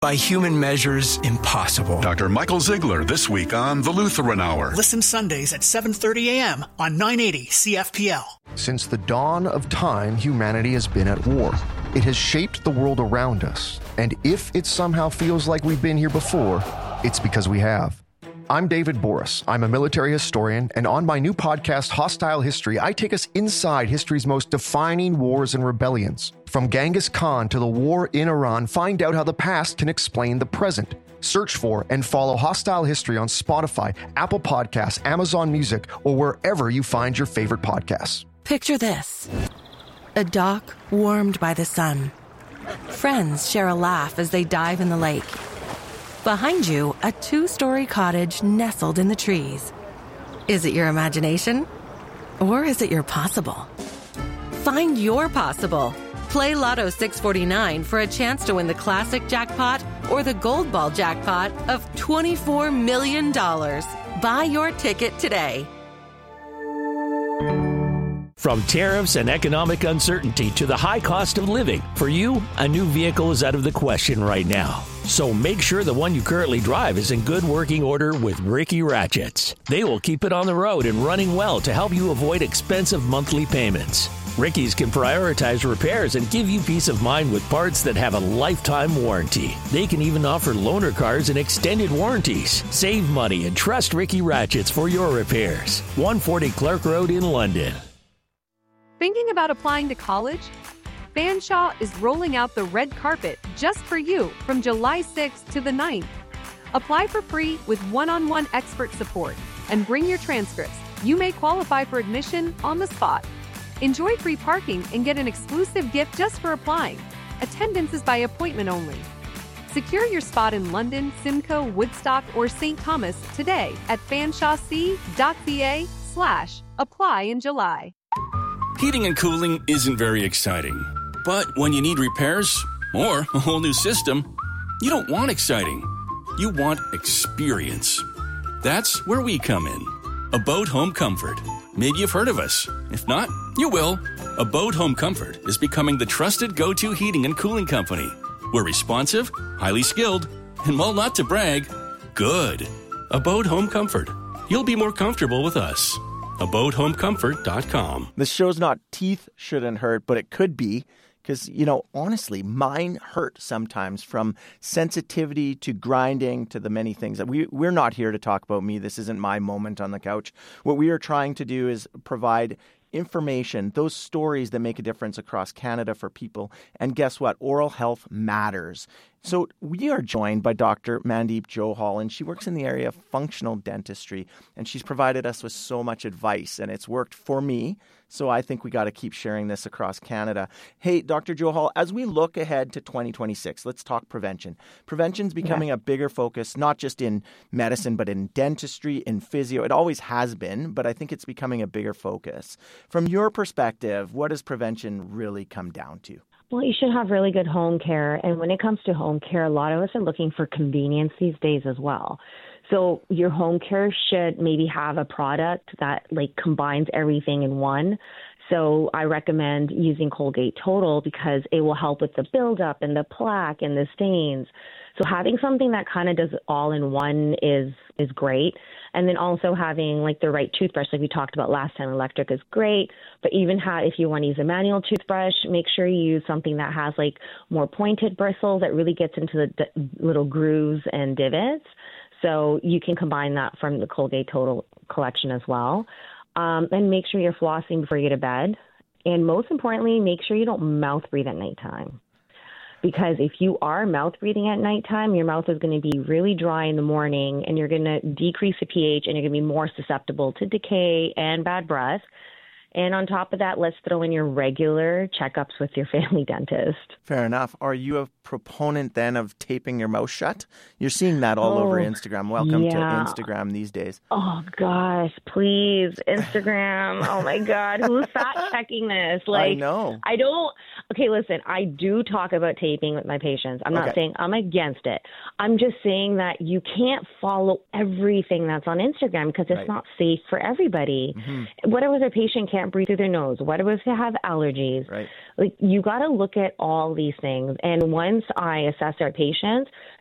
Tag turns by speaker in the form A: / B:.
A: By human measures, impossible.
B: Dr. Michael Ziegler this week on The Lutheran Hour.
C: Listen Sundays at 7:30 a.m. on 980 CFPL.
D: Since the dawn of time, humanity has been at war. It has shaped the world around us. And if it somehow feels like we've been here before, it's because we have. I'm David Boris. I'm a military historian, and on my new podcast, Hostile History, I take us inside history's most defining wars and rebellions. From Genghis Khan to the war in Iran, find out how the past can explain the present. Search for and follow Hostile History on Spotify, Apple Podcasts, Amazon Music, or wherever you find your favorite podcasts.
E: Picture this. A dock warmed by the sun. Friends share a laugh as they dive in the lake. Behind you, a 2-story cottage nestled in the trees. Is it your imagination? Or is it your possible? Find your possible. Play Lotto 649 for a chance to win the classic jackpot or the gold ball jackpot of $24 million. Buy your ticket today.
F: From tariffs and economic uncertainty to the high cost of living, for you, a new vehicle is out of the question right now. So make sure the one you currently drive is in good working order with Ricky Ratchets. They will keep it on the road and running well to help you avoid expensive monthly payments. Ricky's can prioritize repairs and give you peace of mind with parts that have a lifetime warranty. They can even offer loaner cars and extended warranties. Save money and trust Ricky Ratchets for your repairs. 140 Clark Road in London.
G: Thinking about applying to college? Fanshawe is rolling out the red carpet just for you from July 6th to the 9th. Apply for free with one-on-one expert support and bring your transcripts. You may qualify for admission on the spot. Enjoy free parking and get an exclusive gift just for applying. Attendance is by appointment only. Secure your spot in London, Simcoe, Woodstock, or St. Thomas today at fanshawec.ca/apply in July.
H: Heating and cooling isn't very exciting. But when you need repairs or a whole new system, you don't want exciting. You want experience. That's where we come in. Abode Home Comfort. Maybe you've heard of us. If not, you will. Abode Home Comfort is becoming the trusted go-to heating and cooling company. We're responsive, highly skilled, and while not to brag, good. Abode Home Comfort. You'll be more comfortable with us. AbodeHomeComfort.com.
I: The show's not teeth shouldn't hurt, but it could be. Because, honestly, mine hurt sometimes, from sensitivity to grinding to the many things that we're not here to talk about me. This isn't my moment on the couch. What we are trying to do is provide information, those stories that make a difference across Canada for people. And guess what? Oral health matters. So we are joined by Dr. Mandeep Johal, and she works in the area of functional dentistry, and she's provided us with so much advice, and it's worked for me. So I think we got to keep sharing this across Canada. Hey, Dr. Johal, as we look ahead to 2026, let's talk prevention. Prevention's becoming a bigger focus, not just in medicine, but in dentistry, in physio. It always has been, but I think it's becoming a bigger focus. From your perspective, what does prevention really come down to?
J: Well, you should have really good home care. And when it comes to home care, a lot of us are looking for convenience these days as well. So your home care should maybe have a product that combines everything in one. So I recommend using Colgate Total because it will help with the buildup and the plaque and the stains. So having something that kind of does it all in one is great. And then also having the right toothbrush, like we talked about last time. Electric is great, but even if you want to use a manual toothbrush, make sure you use something that has more pointed bristles that really gets into the little grooves and divots. So you can combine that from the Colgate Total collection as well. And make sure you're flossing before you go to bed. And most importantly, make sure you don't mouth breathe at nighttime. Because if you are mouth breathing at nighttime, your mouth is going to be really dry in the morning, and you're going to decrease the pH, and you're going to be more susceptible to decay and bad breath. And on top of that, let's throw in your regular checkups with your family dentist.
I: Fair enough. Are you a proponent then of taping your mouth shut? You're seeing that all over Instagram. Welcome to Instagram these days.
J: Oh, gosh, please. Instagram. Oh, my God. Who's fact-checking this?
I: I know.
J: I don't. Okay, listen, I do talk about taping with my patients. I'm not saying I'm against it. I'm just saying that you can't follow everything that's on Instagram because it's not safe for everybody. Mm-hmm. Whatever the patient can't can't breathe through their nose? What if they have allergies?
I: Right.
J: Like, you got to look at all these things. And once I assess our patients,